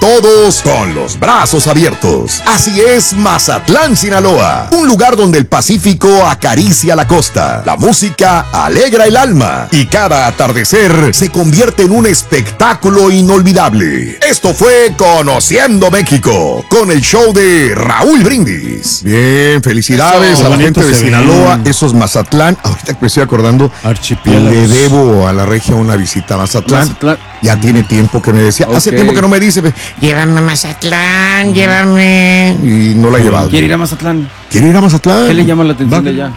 todos con los brazos abiertos. Así es Mazatlán, Sinaloa, un lugar donde el Pacífico acaricia la costa, la música alegra el alma y cada atardecer se convierte en un espectáculo inolvidable. Esto fue Conociendo México con el show de Raúl Brindis. Bien, felicidades a la gente de Sinaloa. Eso es Mazatlán. Ahorita que me estoy acordando, le debo a la regia una visita a Mazatlán. Ya tiene tiempo que me decía. Hace tiempo que no me dice, llévame a Mazatlán, llévame. Y no la he llevado. ¿Quiere ir a Mazatlán? ¿Quiere ir a Mazatlán? ¿Qué le llama la atención de allá?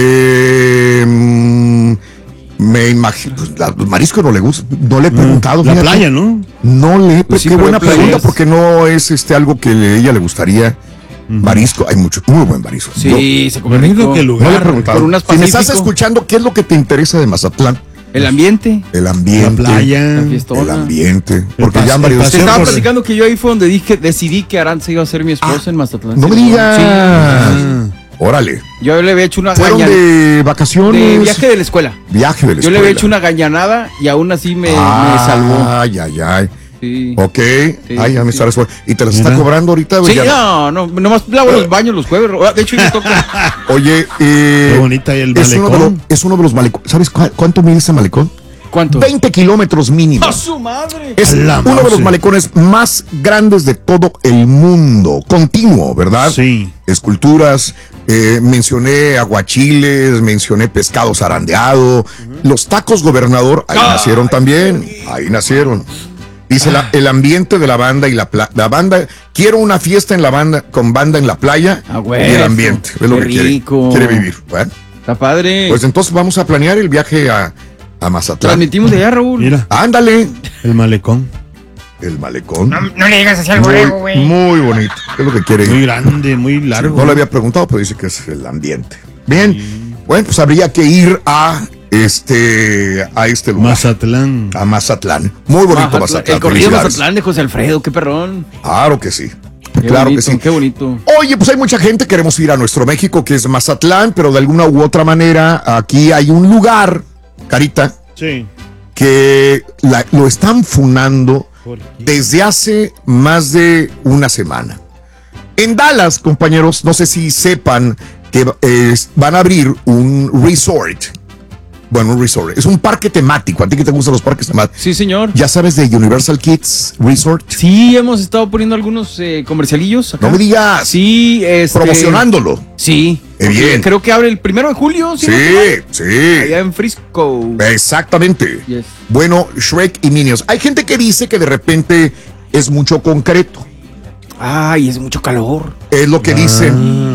Me imagino, los mariscos no le gusta, no le he preguntado. La playa, ¿no? No le, pues sí, qué buena pregunta, es... porque no es algo que a ella le gustaría. Marisco, hay mucho, muy buen marisco. Sí, se come rico. ¿Qué lugar? No le he preguntado. Si me estás escuchando, ¿qué es lo que te interesa de Mazatlán? El ambiente. El ambiente. La playa. El ambiente. Porque ya han varios. Te estaba platicando que yo ahí fue donde decidí que Aranza iba a ser mi esposa en Mazatlán. No me digas. Sí. Órale. Yo le había hecho una ¿Fueron de vacaciones? De viaje de la escuela. Viaje de la escuela. Yo le había hecho una gañanada y aún así me salvó. Ay, ay, ay. Sí. Ok. Sí, ay, ya me sí. está resuelto. ¿Y te las está cobrando ahorita? Sí, nomás lavo los baños los jueves. De hecho, me toca. Oye, qué bonita el malecón. Es uno de los malecones. ¿Sabes cuánto mide ese malecón? ¿Cuánto? 20 kilómetros mínimo. ¡A su madre! Es uno de los malecones más grandes de todo el mundo. Continuo, ¿verdad? Sí. Esculturas, mencioné aguachiles, mencioné pescado zarandeado. Los tacos gobernador, ahí nacieron también. Ahí nacieron. Dice el ambiente de la banda y la banda. Quiero una fiesta en la banda, con banda en la playa y el ambiente. Es lo que quiere vivir. Bueno, está padre. Pues entonces vamos a planear el viaje a Mazatlán. Transmitimos de allá, Raúl. Mira. Ándale. El malecón. El malecón. No le digas así al borrego, güey. Muy bonito. Es lo que quiere. Muy grande, muy largo. Sí, no le había preguntado, pero dice que es el ambiente. Bien. Bueno, pues habría que ir a este lugar. Mazatlán. A Mazatlán. Muy bonito Mazatlán. El corrido de Mazatlán de José Alfredo, qué perrón. Claro que sí. Qué claro bonito, que sí. Qué bonito. Oye, pues hay mucha gente, queremos ir a nuestro México, que es Mazatlán, pero de alguna u otra manera, aquí hay un lugar, Carita, sí, que lo están funando desde hace más de una semana. En Dallas, compañeros, no sé si sepan que van a abrir un resort. Bueno, un resort. Es un parque temático. ¿A ti que te gustan los parques temáticos? Sí, señor. ¿Ya sabes de Universal Kids Resort? Sí, hemos estado poniendo algunos comercialillos acá. No me digas. Sí, promocionándolo. Sí. Bien. Creo que abre el 1 de julio. Sí, sí. Allá en Frisco. Exactamente. Yes. Bueno, Shrek y Minions. Hay gente que dice que de repente es mucho concreto. Ay, es mucho calor. Es lo que dicen.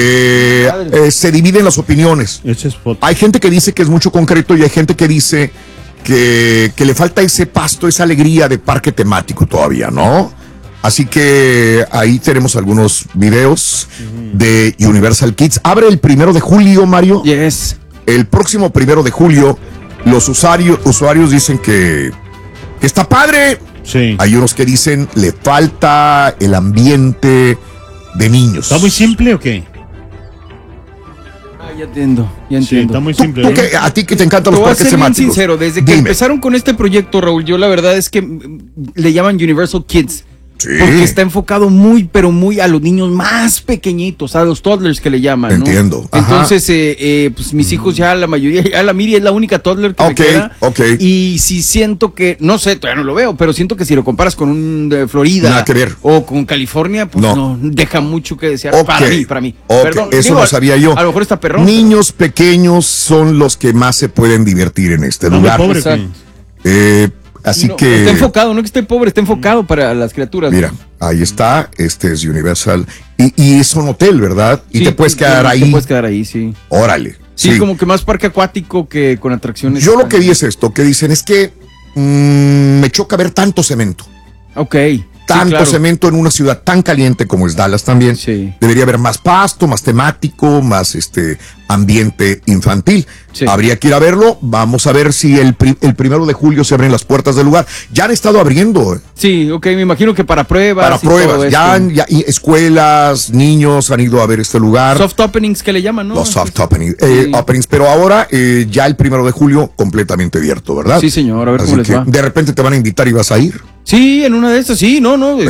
Se dividen las opiniones. Hay gente que dice que es mucho concreto y hay gente que dice que le falta ese pasto, esa alegría de parque temático todavía, ¿no? Así que ahí tenemos algunos videos de Universal Kids. Abre el 1 de julio, Mario. Yes. El próximo 1 de julio, los usuarios dicen que está padre. Sí. Hay unos que dicen le falta el ambiente de niños. ¿Está muy simple o qué? Ya entiendo. Sí, está muy simple. ¿Tú qué? A ti que te encantan los parques temáticos. Te voy a ser bien sincero, desde que empezaron con este proyecto, Raúl, yo la verdad es que le llaman Universal Kids. Sí. Porque está enfocado muy, pero muy a los niños más pequeñitos, a los toddlers que le llaman, ¿no? Entiendo. Entonces, pues mis hijos ya la mayoría, ya la Miri es la única toddler que me queda. Y si siento que, no sé, todavía no lo veo, pero siento que si lo comparas con un de Florida nada que ver. o con California, pues no deja mucho que desear para mí. Perdón, eso lo sabía yo. A lo mejor está perrón. Niños pequeños son los que más se pueden divertir en este lugar. Pobre, así no, que... Está enfocado, no que esté pobre, está enfocado para las criaturas. Mira, ahí está, este es Universal. Y es un hotel, ¿verdad? Y te puedes quedar ahí. Te puedes quedar ahí, sí. Órale. Sí, como que más parque acuático que con atracciones. Yo lo que vi es esto, que dicen, es que me choca ver tanto cemento. Ok. Tanto cemento en una ciudad tan caliente como es Dallas también. Sí. Debería haber más pasto, más temático, más ambiente infantil. Sí. Habría que ir a verlo. Vamos a ver si el 1 de julio se abren las puertas del lugar. Ya han estado abriendo. Sí, ok, me imagino que para pruebas. Para pruebas. Ya escuelas, niños han ido a ver este lugar. Soft openings que le llaman, ¿no? Los soft openings. Pero ahora ya el 1 de julio completamente abierto, ¿verdad? Sí, señor. A ver Así cómo les va. De repente te van a invitar y vas a ir. Sí, en una de estas, sí, no.